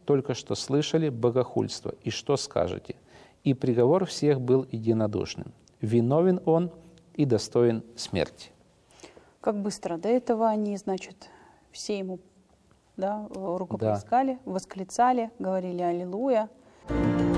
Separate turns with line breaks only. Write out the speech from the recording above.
только что слышали богохульство, и что скажете?» И приговор всех был единодушным. Виновен он и достоин смерти.
Как быстро до этого они, значит, все ему рукоплескали, восклицали, говорили «Аллилуйя».